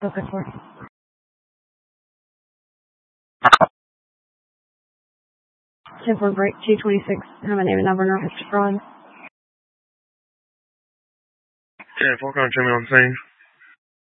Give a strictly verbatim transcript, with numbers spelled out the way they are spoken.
Okay, four. ten four break, two twenty-six. Have a name and number, Mister Fraud. ten four, come to me on scene.